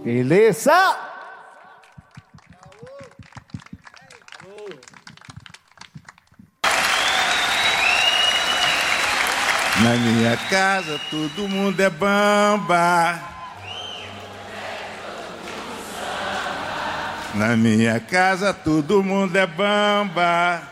Beleza! Na minha casa todo mundo é bamba. Na minha casa todo mundo é bamba.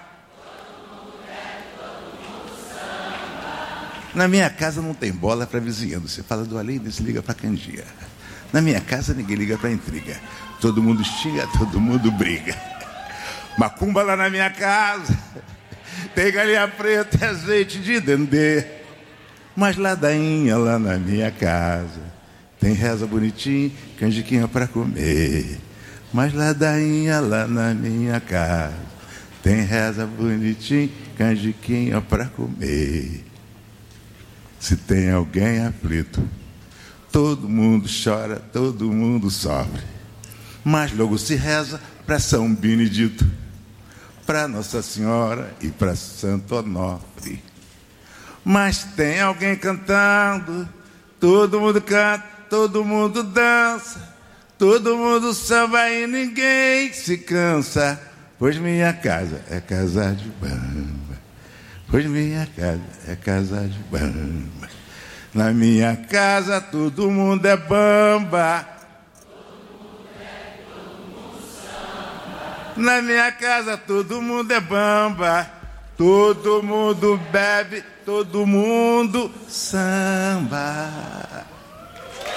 Na minha casa não tem bola para vizinhança. Você fala do Aline, se liga para Candia. Na minha casa ninguém liga para intriga. Todo mundo xinga, todo mundo briga. Macumba lá na minha casa. Tem galinha preta e azeite de dendê. Mas ladainha lá na minha casa. Tem reza bonitinha, canjiquinha para comer. Mas ladainha lá na minha casa. Tem reza bonitinha, canjiquinha para comer. Se tem alguém aflito, todo mundo chora, todo mundo sofre. Mas logo se reza para São Benedito, para Nossa Senhora e para Santo Onofre. Mas tem alguém cantando, todo mundo canta, todo mundo dança, todo mundo samba e ninguém se cansa. Pois minha casa é casa de bamba. Pois minha casa é casa de bamba. Na minha casa todo mundo é bamba. Na minha casa todo mundo é bamba. Todo mundo bebe, todo mundo samba.